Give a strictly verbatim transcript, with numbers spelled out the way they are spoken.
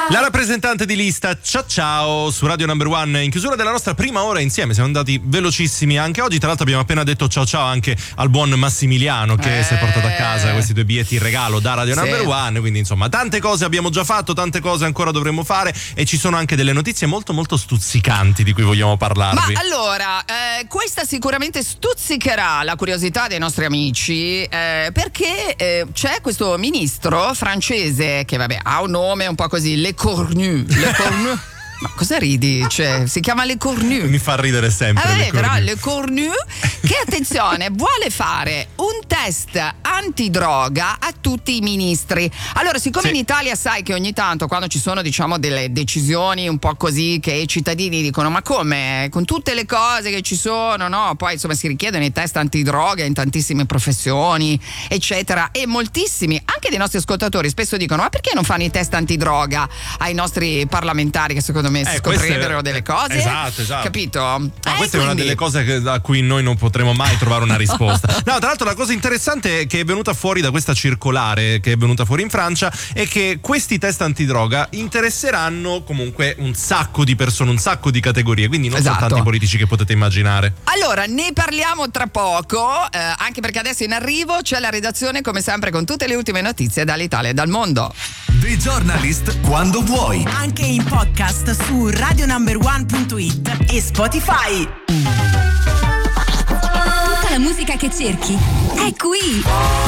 La rappresentante di lista Ciao Ciao su Radio Number One in chiusura della nostra prima ora insieme. Siamo andati velocissimi anche oggi. Tra l'altro abbiamo appena detto ciao ciao anche al buon Massimiliano che eh. si è portato a casa questi due biglietti in regalo da Radio sì. Number One. Quindi insomma tante cose abbiamo già fatto, tante cose ancora dovremmo fare e ci sono anche delle notizie molto molto stuzzicanti di cui vogliamo parlarvi. Ma allora, eh, questa sicuramente stuzzicherà la curiosità dei nostri amici eh, perché eh, c'è questo ministro francese che vabbè ha un nome un po' così, Le Cornu. Le Cornu. Ma cosa ridi? Cioè, si chiama Le Cornu. Mi fa ridere sempre. Ah, Le beh, però Cornu. Le Cornu che attenzione vuole fare un test antidroga a tutti i ministri. Allora, siccome sì. in Italia sai che ogni tanto quando ci sono diciamo delle decisioni un po' così che i cittadini dicono ma come con tutte le cose che ci sono, no? Poi insomma si richiedono i test antidroga in tantissime professioni eccetera e moltissimi anche dei nostri ascoltatori spesso dicono ma perché non fanno i test antidroga ai nostri parlamentari che secondo me si Eh, scoprirebbero è, delle cose, esatto, esatto. capito? Ma eh, questa quindi... è una delle cose che, a cui noi non potremo mai trovare una risposta. No, tra l'altro la cosa interessante che è venuta fuori da questa circolare che è venuta fuori in Francia è che questi test antidroga interesseranno comunque un sacco di persone, un sacco di categorie, quindi non esatto. soltanto i politici che potete immaginare. Allora, ne parliamo tra poco, eh, anche perché adesso in arrivo c'è la redazione come sempre con tutte le ultime notizie dall'Italia e dal mondo. The Journalist quando vuoi. Anche in podcast su radio number one punto it e Spotify. Tutta la musica che cerchi è qui.